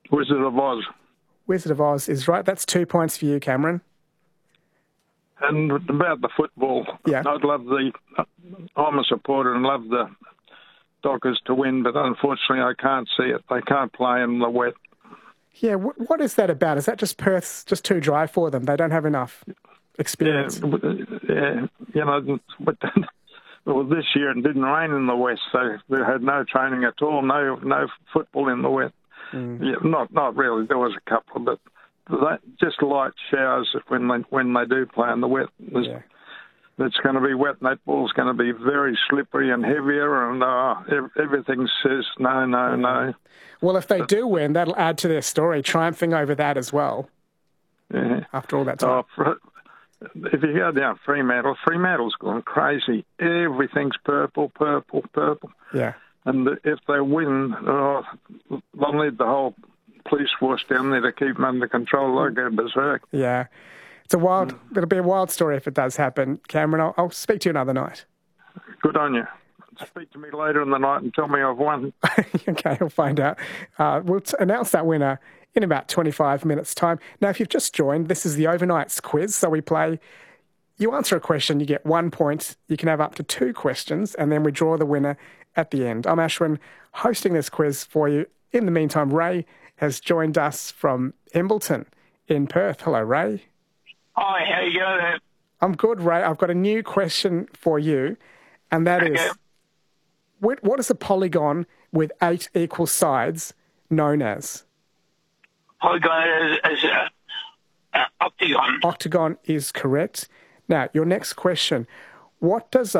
Wizard of Oz. Wizard of Oz is right. That's 2 points for you, Cameron. And about the football, Yeah. I'm a supporter and love the Dockers to win, but unfortunately I can't see it. They can't play in the wet. Yeah, what is that about? Is that just Perth's just too dry for them? They don't have enough experience? Yeah, but well, this year it didn't rain in the west, so they had no training at all, no football in the wet. Yeah, not really. There was a couple, but just light showers when they do play in the wet. It's going to be wet. Netball's going to be very slippery and heavier, and everything says no. Well, if they do win, that'll add to their story, triumphing over that as well. Yeah. After all that time. If you go down Fremantle's gone crazy. Everything's purple. Yeah. And if they win, they'll need the whole police force down there to keep them under control. They'll go berserk. Yeah. It'll be a wild story if it does happen. Cameron, I'll speak to you another night. Good on you. Speak to me later in the night and tell me I've won. Okay, I'll find out. We'll announce that winner in about 25 minutes' time. Now, if you've just joined, this is the Overnights quiz. So we play, you answer a question, you get 1 point. You can have up to 2 questions, and then we draw the winner at the end. I'm Ashwin, hosting this quiz for you. In the meantime, Ray has joined us from Embleton in Perth. Hello, Ray. Hi, how you going? I'm good, Ray. I've got a new question for you, and that is, what is a polygon with 8 equal sides known as? Polygon is octagon. Octagon is correct. Now, your next question. What does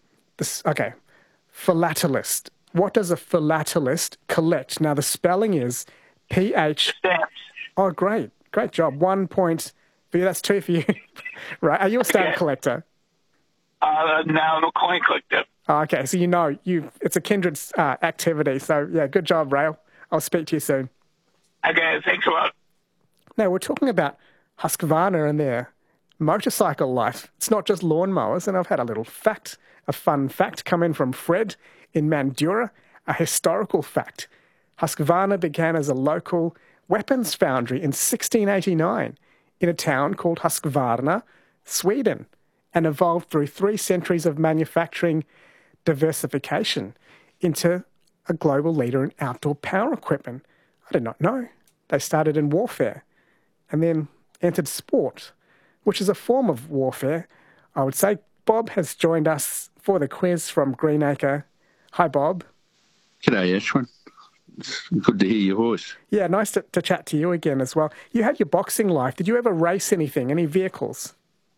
philatelist. What does a philatelist collect? Now, the spelling is PH... Stamps. Oh, great. Great job. 1 point for you. That's 2 for you. Right. Are you a stamp collector? No, I'm a coin collector. Oh, okay. So it's a kindred activity. So, yeah, good job, Ray. I'll speak to you soon. Okay, thanks a lot. Now, we're talking about Husqvarna and their motorcycle life. It's not just lawnmowers, and I've had a fun fact come in from Fred in Mandurah, a historical fact. Husqvarna began as a local weapons foundry in 1689 in a town called Husqvarna, Sweden, and evolved through 3 centuries of manufacturing diversification into a global leader in outdoor power equipment. I did not know. They started in warfare and then entered sport, which is a form of warfare, I would say. Bob has joined us for the quiz from Greenacre. Hi, Bob. G'day, Ashwin. It's good to hear your voice. Yeah, nice to chat to you again as well. You had your boxing life. Did you ever race anything, any vehicles?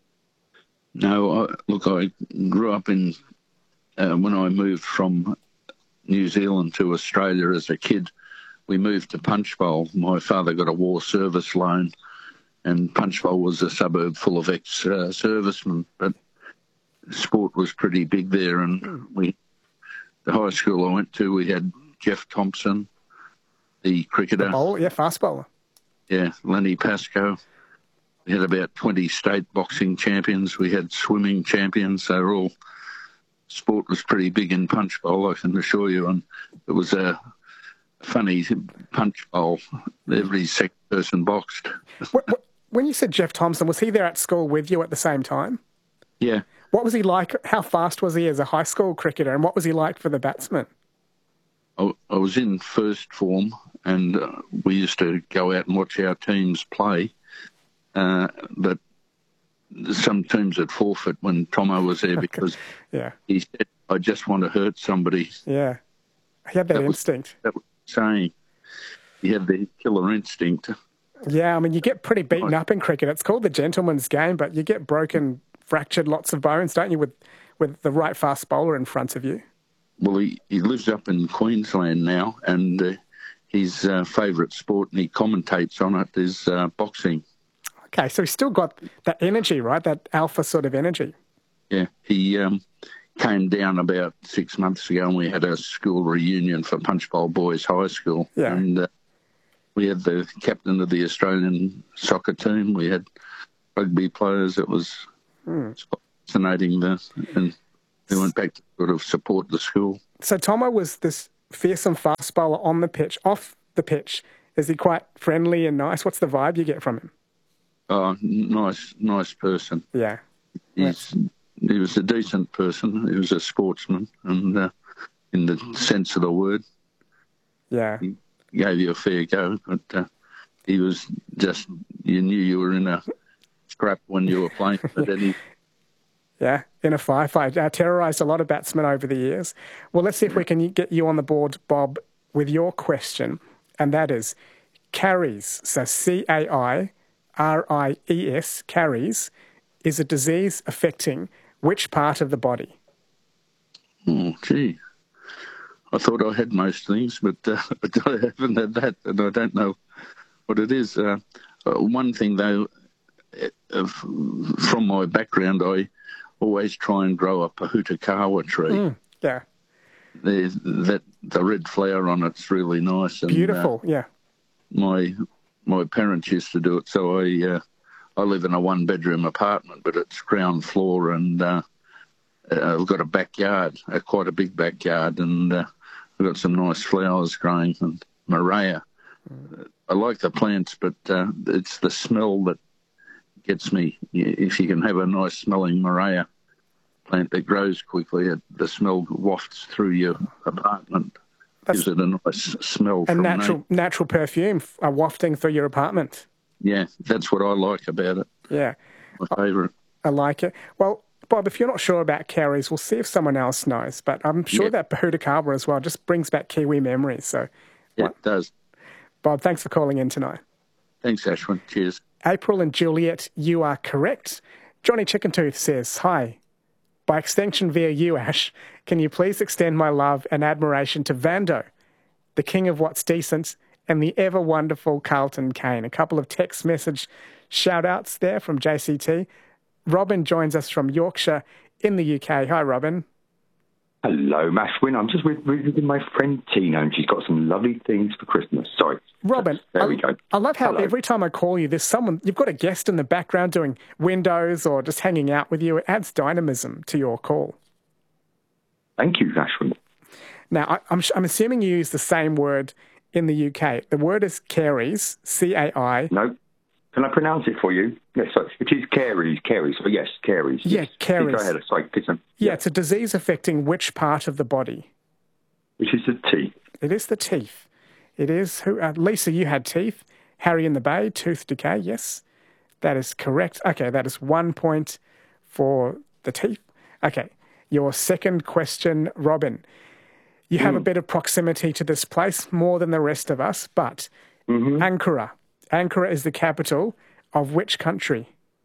No, I grew up in, when I moved from New Zealand to Australia as a kid, we moved to Punchbowl. My father got a war service loan, and Punchbowl was a suburb full of ex-servicemen, but sport was pretty big there, and the high school I went to, we had Jeff Thompson, the cricketer. Fast bowler. Yeah, Lenny Pascoe. We had about 20 state boxing champions. We had swimming champions. They were all... Sport was pretty big in Punchbowl, I can assure you, and it was a funny Punchbowl. Every second person boxed. When you said Jeff Thompson, was he there at school with you at the same time? Yeah. What was he like? How fast was he as a high school cricketer, and what was he like for the batsman? I was in first form, and we used to go out and watch our teams play, but some teams would forfeit when Tomo was there because he said, I just want to hurt somebody. Yeah. He had that instinct. That was saying he had the killer instinct. Yeah, I mean, you get pretty beaten up in cricket. It's called the gentleman's game, but you get broken, fractured lots of bones, don't you, with the right fast bowler in front of you? Well, he lives up in Queensland now, and his favourite sport, and he commentates on it, is boxing. Okay, so he's still got that energy, right? That alpha sort of energy. Yeah, he came down about 6 months ago, and we had a school reunion for Punchbowl Boys High School. Yeah. And we had the captain of the Australian soccer team. We had rugby players. It was fascinating. And we went back to sort of support the school. So Tomo was this fearsome fast bowler on the pitch. Off the pitch, Is he quite friendly and nice? What's the vibe you get from him? Oh, nice person. Yeah. He was a decent person. He was a sportsman, and in the sense of the word. Yeah. He gave you a fair go, but he was just, you knew you were in a scrap when you were playing, but then he... Yeah, in a firefight. Terrorised a lot of batsmen over the years. Well, let's see if we can get you on the board, Bob, with your question, and that is caries. So Cairies, caries, is a disease affecting which part of the body? Oh, gee. I thought I had most things, but I haven't had that, and I don't know what it is. One thing, though, from my background, I always try and grow a Pahutakawa tree. Yeah. The red flower on it's really nice. And, beautiful, yeah. My parents used to do it, so I live in a one-bedroom apartment, but it's ground floor, and I've got a backyard, quite a big backyard, and I've got some nice flowers growing, and Maria. I like the plants, but it's the smell that gets me. If you can have a nice smelling Maria plant that grows quickly, the smell wafts through your apartment. Gives it a nice smell. And natural perfume wafting through your apartment. Yeah, that's what I like about it. Yeah. My favourite. I like it. Well, Bob, if you're not sure about caries, we'll see if someone else knows. But I'm sure that Pahutakawa as well just brings back Kiwi memories. So, yeah, it does. Bob, thanks for calling in tonight. Thanks, Ashwin. Cheers. April and Juliet, you are correct. Johnny Chickentooth says, hi. By extension via you, Ash, can you please extend my love and admiration to Vando, the king of what's decent, and the ever-wonderful Carlton Kane. A couple of text message shout-outs there from JCT. Robin joins us from Yorkshire in the UK. Hi, Robin. Hello, Ashwin. I'm just with my friend Tina, and she's got some lovely things for Christmas. Sorry. Robin, there we go. I love how every time I call you, there's someone, you've got a guest in the background doing windows or just hanging out with you. It adds dynamism to your call. Thank you, Ashwin. Now, I'm assuming you use the same word in the UK. The word is caries, C-A-I. No. Can I pronounce it for you? Yes, so it is caries. So yes, caries. Yeah, caries. Go ahead. Sorry, listen. Yeah, it's a disease affecting which part of the body? Which is the teeth. It is the teeth. It is. Lisa, you had teeth. Harry in the Bay, tooth decay. Yes, that is correct. Okay, that is 1 point for the teeth. Okay, your second question, Robin. You have a bit of proximity to this place, more than the rest of us, but Ankara. Ankara is the capital of which country?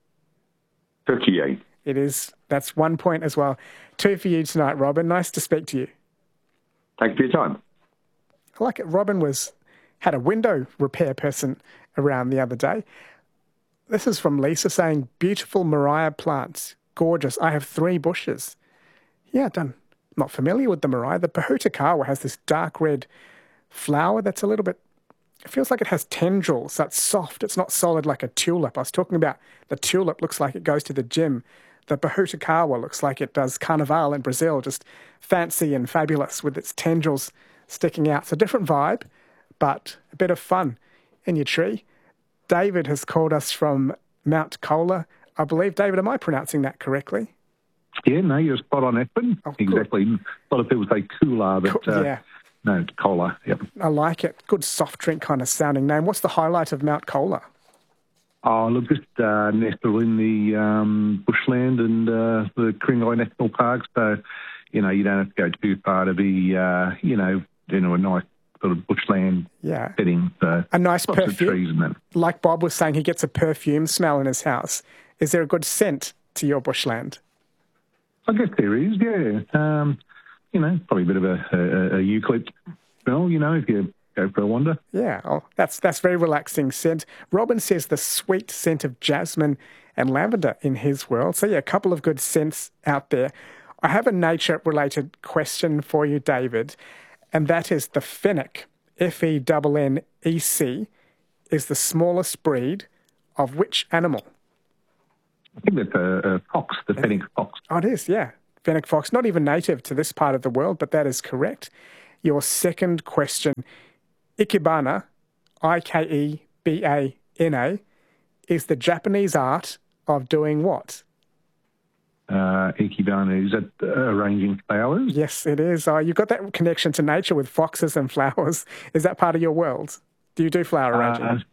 Turkey. It is. That's 1 point as well. 2 for you tonight, Robin. Nice to speak to you. Thanks for your time. I like it. Robin had a window repair person around the other day. This is from Lisa saying, beautiful Maria plants. Gorgeous. I have 3 bushes. Yeah, done. Not familiar with the Maria. The Pahutakawa has this dark red flower that's a little bit, it feels like it has tendrils. That's soft. It's not solid like a tulip. I was talking about the tulip looks like it goes to the gym. The Pahutakawa looks like it does Carnival in Brazil, just fancy and fabulous with its tendrils sticking out. It's a different vibe, but a bit of fun in your tree. David has called us from Mount Colah. I believe, David, am I pronouncing that correctly? Yeah, no, you're spot on, Edwin. Oh, exactly. A lot of people say Kula, but no, it's Cola. Yep. I like it. Good soft drink kind of sounding name. What's the highlight of Mount Colah? Oh, look, just nestled in the bushland and the Ku-ring-gai National Park, so, you don't have to go too far to be, a nice sort of bushland setting. So a nice lots perfume. Of trees and that. Like Bob was saying, he gets a perfume smell in his house. Is there a good scent to your bushland? I guess there is, yeah. Probably a bit of a eucalypt smell, if you go for a wander. Yeah, that's very relaxing scent. Robin says the sweet scent of jasmine and lavender in his world. So, yeah, a couple of good scents out there. I have a nature-related question for you, David, and that is the fennec, Fennec, is the smallest breed of which animal? I think that's a fox, the fennec fox. Oh, it is, yeah. Fennec fox, not even native to this part of the world, but that is correct. Your second question, Ikebana Ikebana, is the Japanese art of doing what? Ikebana, is that arranging flowers? Yes, it is. You've got that connection to nature with foxes and flowers. Is that part of your world? Do you do flower arranging?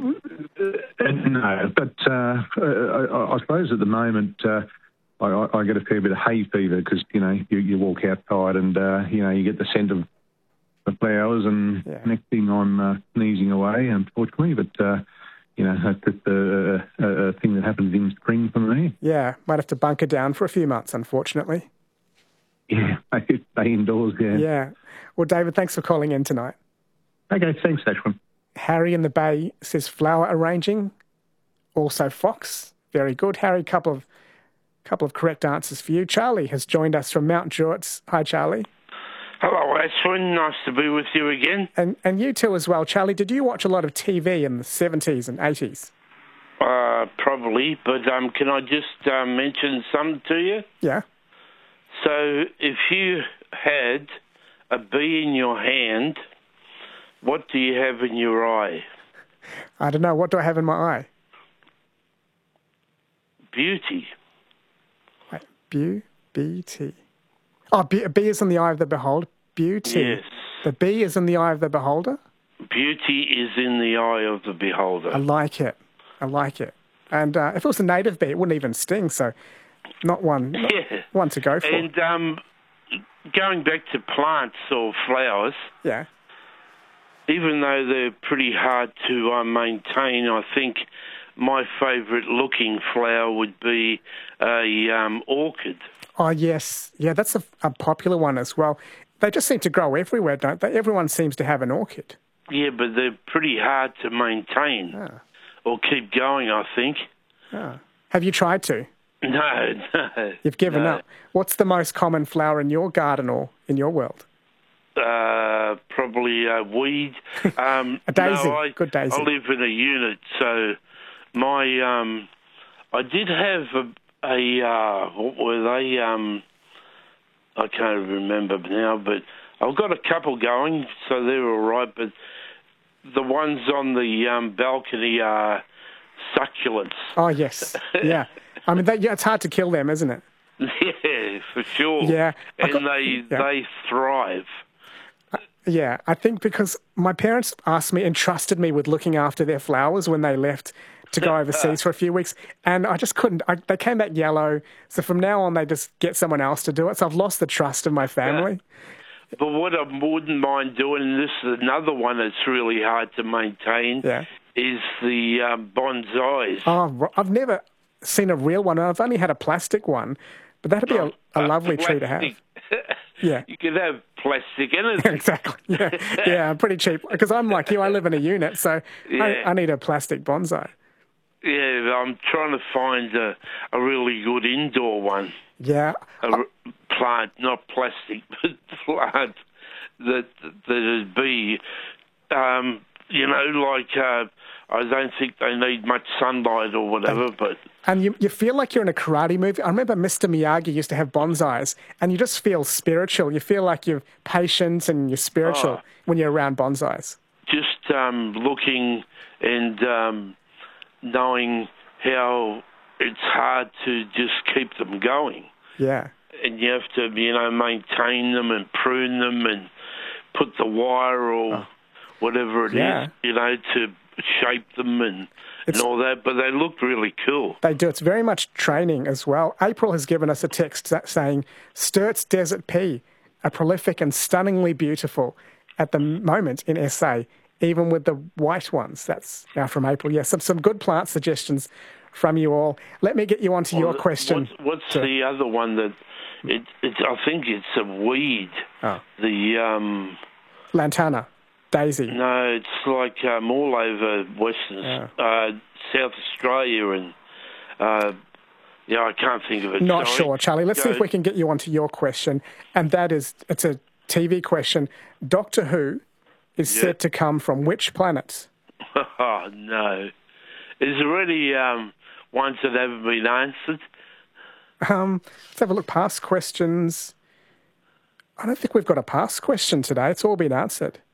No, but I suppose at the moment I get a fair bit of hay fever because, you walk outside and, you get the scent of the flowers and next thing I'm sneezing away, unfortunately. But, that's just a thing that happens in spring for me. Yeah, might have to bunker down for a few months, unfortunately. Yeah, stay indoors, yeah. Yeah. Well, David, thanks for calling in tonight. Okay, thanks, Ashwin. Harry in the Bay says flower arranging. Also fox. Very good, Harry. Couple of correct answers for you. Charlie has joined us from Mount Druitt. Hi, Charlie. Hello, Ashwin. Nice to be with you again. And you too as well. Charlie, did you watch a lot of TV in the 70s and 80s? Probably, but can I just mention something to you? Yeah. So if you had a bee in your hand, what do you have in your eye? I don't know. What do I have in my eye? Beauty. Wait, B-T. Oh, a bee is in the eye of the beholder. Beauty. Yes. The bee is in the eye of the beholder? Beauty is in the eye of the beholder. I like it. And if it was a native bee, it wouldn't even sting, so not one to go for. And going back to plants or flowers, yeah, even though they're pretty hard to maintain, I think my favourite looking flower would be a orchid. Oh, yes. Yeah, that's a popular one as well. They just seem to grow everywhere, don't they? Everyone seems to have an orchid. Yeah, but they're pretty hard to maintain or keep going, I think. Have you tried to? No. You've given up. What's the most common flower in your garden or in your world? Probably a weed. A daisy. Good daisy. I live in a unit, so my I did have what were they? I can't remember now, but I've got a couple going, so they're all right. But the ones on the balcony are succulents. Oh yes, yeah. I mean, it's hard to kill them, isn't it? Yeah, for sure. Yeah, and they thrive. Yeah, I think because my parents asked me, entrusted me with looking after their flowers when they left to go overseas for a few weeks, and I just couldn't. They came back yellow, so from now on they just get someone else to do it. So I've lost the trust of my family. But what I wouldn't mind doing, and this is another one that's really hard to maintain, is the bonsais. Oh, I've never seen a real one. I've only had a plastic one, but that'd be a lovely tree to have. Yeah. You could have plastic anything. Exactly. Yeah, pretty cheap. Because I'm like you, I live in a unit, so I need a plastic bonsai. Yeah, I'm trying to find a really good indoor one. Yeah. A plant, not plastic, but plant that'd be, I don't think they need much sunlight or whatever, but... And you feel like you're in a karate movie. I remember Mr. Miyagi used to have bonsais, and you just feel spiritual. You feel like you're patient and you're spiritual when you're around bonsais. Just looking and knowing how it's hard to just keep them going. Yeah. And you have to, maintain them and prune them and put the wire or whatever it is, to shape them and all that. But they look really cool. They do. It's very much training as well. April has given us a text saying, Sturt's Desert Pea are prolific and stunningly beautiful at the moment in SA, even with the white ones. That's now from April. Yes, some good plant suggestions from you all. Let me get you onto your question. What's the other one that... I think it's a weed. Oh. The lantana, daisy. No, it's like all over Western South Australia, and I can't think of it. Not sure, Charlie. Let's see if we can get you onto your question, and that is, it's a TV question. Doctor Who is set to come from which planet? Oh no, is there any ones that haven't been answered? Let's have a look. Past questions. I don't think we've got a past question today. It's all been answered.